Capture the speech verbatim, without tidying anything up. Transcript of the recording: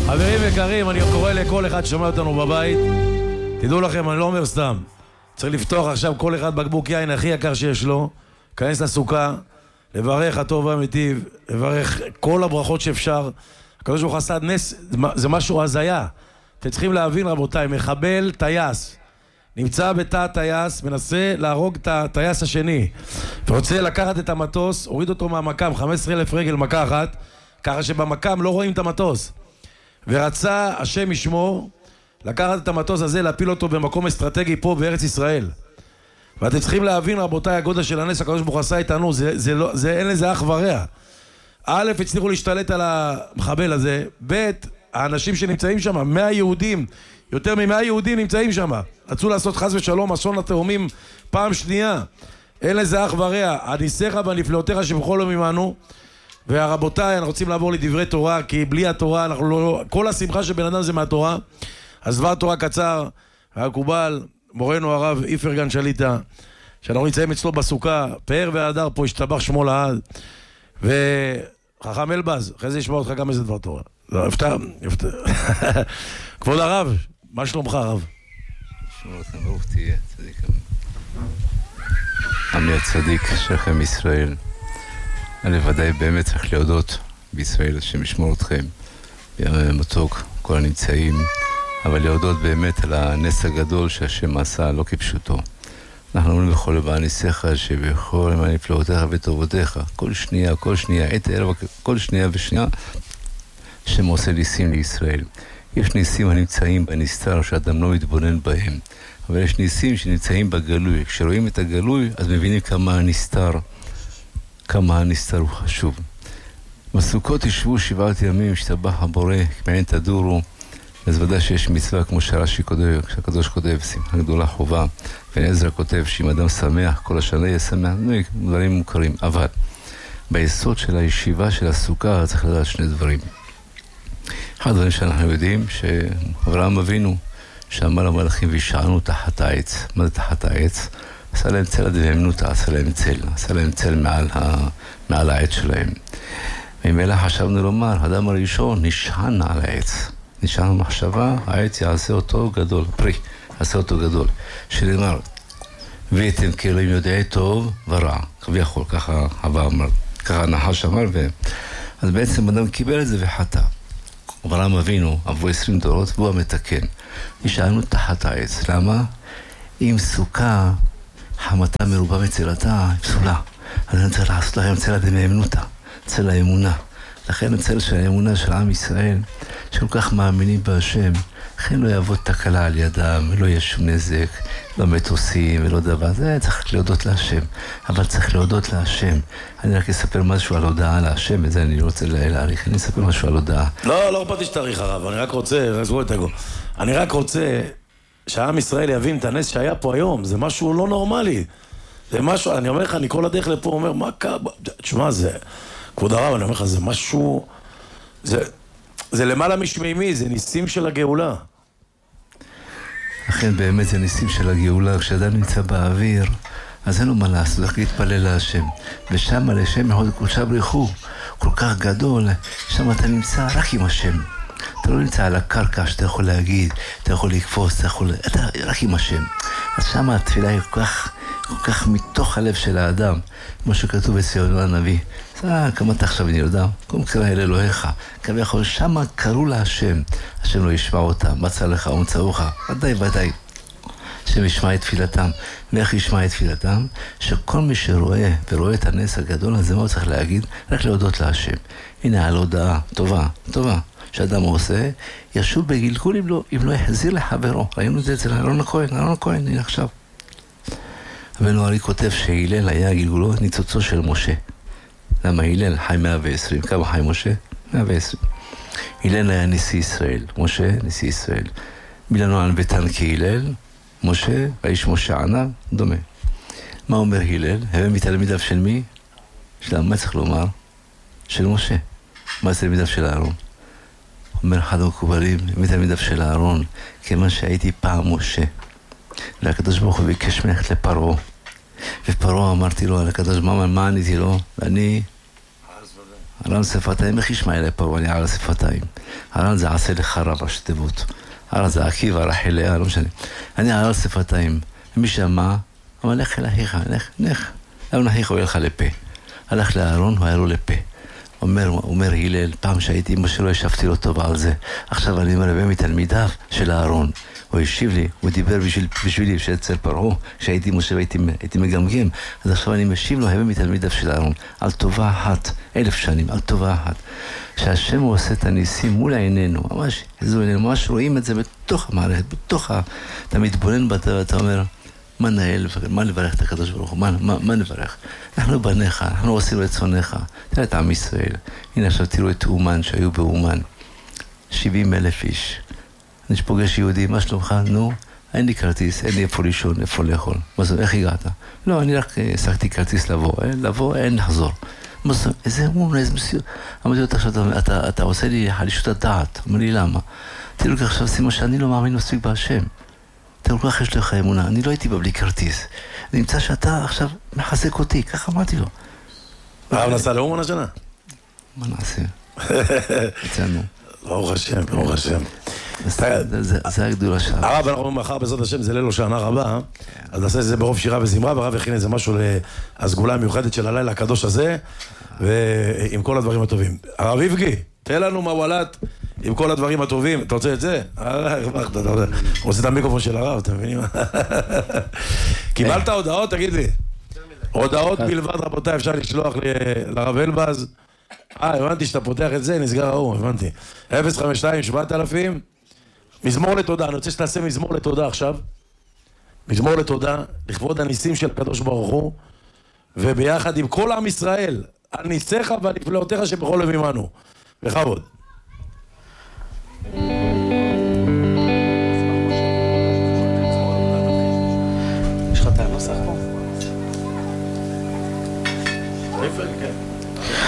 חברים יקרים, אני קורא לכל אחד ששומע אותנו בבית, תדעו לכם, אני לא אומר סתם, צריך לפתוח עכשיו כל אחד בקבוק יין הכי יקר שיש לו, כנס לסוכה, לברך הטוב והמיטיב, לברך כל הברכות שאפשר. הקדוש ברוך הוא עשה נס, זה משהו הזיה. אתם צריכים להבין רבותיי, מחבל טייס נמצא בתא הטייס, מנסה להרוג את הטייס השני ורוצה לקחת את המטוס, הוריד אותו מהמקם, חמישה עשר אלף רגל מכה אחת, ככה שבמקם לא רואים את המטוס, ורצה השם ישמור לקחת את המטוס הזה, להפיל אותו במקום אסטרטגי פה בארץ ישראל. ואתם צריכים להבין רבותיי, הגודל של הנס הקדוש ברוך הוא עשה איתנו, זה, זה לא, זה, אין לזה אח ורע. א', הצליחו להשתלט על המחבל הזה, ב', האנשים שנמצאים שם, מאה יהודים, יותר ממאה יהודים נמצאים שם, רצו לעשות חס ושלום אסון לתאומים פעם שנייה, אין לזה אח ורע. הניסיך והנפלאותיך שבכל יום עמנו. והרבותיי, אנחנו רוצים לעבור לדברי תורה, כי בלי התורה אנחנו לא, כל השמחה של בן אדם זה מהתורה. אז דבר תורה קצר, הקובל, מורנו הרב איפרגן שליטה, שאנחנו נמצאים אצלו בסוכה, פאר והדר פה, השתבח שמו לעד, וחכם אלבז, אחרי זה ישמע אותך גם איזה דבר תורה. לא, אפתר, אפתר. כבוד הרב, מה שלומך הרב? שמור אותם, ברוך תהיה, צדיק עמי הצדיק, שלכם ישראל. אני ודאי באמת צריך להודות בישראל, השם ישמור אתכם, מתוק, כל הנמצאים, אבל להודות באמת על הנס הגדול שהשם עשה, לא כפשוטו. אנחנו אומרים בכל לבא ניסיך, שבכל למען נפלאותיך וטובותיך, כל שנייה, כל שנייה, עת ערב, כל שנייה ושנייה, השם עושה ניסים לישראל. יש ניסים הנמצאים בנסתר שאדם לא מתבונן בהם, אבל יש ניסים שנמצאים בגלוי. כשרואים את הגלוי, אז מבינים כמה הנסתר, כמה הנסתר הוא חשוב. בסוכות ישבו שבעת ימים, השתבח הבורא, כמעין תדורו, אז ודאי שיש מצווה כמו שרש"י כותב, כשהקדוש כותב, שמחה גדולה חובה, ועזרא כותב שאם אדם שמח, כל השנה יהיה שמח, דברים מוכרים. אבל ביסוד של הישיבה של הסוכה צריך לדעת שני דברים. אחד הדברים שאנחנו יודעים, שאברהם אבינו, שאמר למלאכים וישענו תחת העץ. מה זה תחת העץ? עשה להם צל הדממנותא, עשה להם צל, עשה להם צל מעל, ה... מעל העץ שלהם. וממילא חשבנו לומר, האדם הראשון נשען על העץ. נשען במחשבה, העץ יעשה אותו גדול, פרי, יעשה אותו גדול. שנאמר, ואתם כאלוהים יודעי טוב ורע, כביכול, ככה חווה אמר, ככה הנחש אמר, ו... אז בעצם אדם קיבל את זה וחטא. אברהם אבינו, עברו עשרים דורות, והוא המתקן. נשענו תחת העץ. למה? אם סוכה, חמתה מרובה מצלתה, פסולה. אז אני צריך לעשות לכם צל הדממנותא, צל האמונה. לכן הצל של האמונה של עם ישראל, שכל כך מאמינים בהשם, לכן לא יעבוד תקלה על ידם, לא יהיה שום נזק, לא מטוסים ולא דבר. זה צריך להודות להשם, אבל צריך להודות להשם. אני רק אספר משהו על הודעה להשם, וזה אני רוצה להעריך, אני אספר משהו על הודעה. לא, לא אכפת לי שתאריך הרב, אני רק רוצה, אני רק רוצה שהעם ישראל יבין את הנס שהיה פה היום, זה משהו לא נורמלי. זה משהו, אני אומר לך, אני כל הדרך לפה אומר, מה קרה? תשמע, זה, כבוד הרב, אני אומר לך, זה משהו, זה, זה למעלה משמימי, זה ניסים של הגאולה. לכן באמת זה ניסים של הגאולה, כשאדם נמצא באוויר, אז אין לו מה לעשות, רק להתפלל להשם. ושם על השם יחוד קודשה בריחו, כל כך גדול, שם אתה נמצא רק עם השם. אתה לא נמצא על הקרקע שאתה יכול להגיד, אתה יכול לקפוץ, אתה יכול... אתה רק עם השם. אז שם התפילה היא כל כך, כל כך מתוך הלב של האדם, כמו שכתוב אצל הנביא. אה, כמה אתה עכשיו נרדם? קום קרא אל אלוהיך. כביכול, שם קראו להשם. השם לא ישמע אותם, מצא לך ומצאוך. ודאי, ודאי. השם ישמע את תפילתם. ואיך ישמע את תפילתם? שכל מי שרואה ורואה את הנס הגדול הזה, מה הוא צריך להגיד? רק להודות להשם. הנה, על הודעה טובה, טובה. שאדם עושה, ישוב בגלגול אם לא, אם לא יחזיר לחברו. ראינו את זה אצל אהרון הכהן, אהרון הכהן, הנה עכשיו. רבנו ארי כותב שהילל היה גלגולו ניצוצו של משה. למה הילל חי מאה ועשרים? כמה חי משה? מאה ועשרים. הילל היה נשיא ישראל, משה נשיא ישראל. מילנו ענוותן כהילל, משה, האיש משה ענה, דומה. מה אומר הילל? הווה מתלמידיו של מי? של מה צריך לומר? של משה. מה זה תלמידיו של אהרון? אומר אחד המקובלים, מתלמידיו של אהרון, כיוון שהייתי פעם משה. והקדוש ברוך הוא ביקש מלכת לפרעה. ופרעה אמרתי לו, על הקדוש ברוך הוא, מה עניתי לו? ואני הר"ן שפתיים, איך ישמע אליי פה, אני על השפתיים. הר"ן זה עשה לך רב, ראשי תיבות. הר"ן זה עקיבא, רחל לאה, לא משנה. אני על השפתיים. מי שמע, אמר, לך אל אחיך, לך, לך. אהרון אחיך הוא ילך לפה. הלך לאהרון, הוא היה לו לפה. אומר, אומר הלל, פעם שהייתי אמא שלו, ישבתי לו טובה על זה. עכשיו אני מרבה מתלמידיו של אהרון. הוא השיב לי, הוא דיבר בשביל, בשבילי, שאצל פרעה, כשהייתי משה והייתי הייתי מגמגם. אז עכשיו אני משיב לו, הרבה מתלמידיו של אהרון, על טובה אחת, אלף שנים, על טובה אחת. שהשם הוא עושה את הניסים מול עינינו, ממש, איזו עינינו, ממש רואים את זה בתוך המערכת, בתוך ה... אתה מתבונן בה, אתה אומר, מה נהל, מה לברך את הקדוש ברוך הוא, מה, מה, מה נברך? אנחנו בניך, אנחנו עושים רצונך. תראה את עם ישראל. הנה עכשיו תראו את אומן שהיו באומן. שבעים אלף איש. אני שפוגש יהודי, מה שלומך? נו, אין לי כרטיס, אין לי איפה לישון, איפה לאכול. מה זה, איך הגעת? לא, אני רק השגתי כרטיס לבוא, אין, לבוא, אין לחזור. מה זה, איזה אמון, איזה מסיור. אמרתי לו, עכשיו, אתה, אתה, אתה עושה לי חלישות הדעת. אמר לי, למה? תראו לך עכשיו, סימן שאני לא מאמין מספיק בהשם. תראו כך יש לך אמונה, אני לא הייתי בה בלי כרטיס. נמצא שאתה עכשיו מחזק אותי, ככה אמרתי לו. הרב נסע לאומן השנה? מה נעשה? יצאנו. ברוך השם, ברוך השם. זה הגדולה שם. הרב, אנחנו מחר בעזרת השם, זה ליל הושענא רבה, אז נעשה את זה ברוב שירה וזמרה, והרב הכין איזה משהו להסגולה המיוחדת של הלילה הקדוש הזה, ועם כל הדברים הטובים. הרב איבגי, תן לנו מהוולת עם כל הדברים הטובים. אתה רוצה את זה? אתה רוצה את המיקרופון של הרב, אתה מבינים? קיבלת הודעות? תגיד לי. הודעות בלבד, רבותיי, אפשר לשלוח לרב אלבז. אה, הבנתי שאתה פותח את זה, נסגר ההוא, הבנתי. אפס חמש שתיים שבעת אלפים. מזמור לתודה, אני רוצה שתעשה מזמור לתודה עכשיו. מזמור לתודה, לכבוד הניסים של הקדוש ברוך הוא, וביחד עם כל עם ישראל, על ניסיך ועל נפלאותיך שבכל לב עמנו. בכבוד. יש לך את הנוסח פה? כן.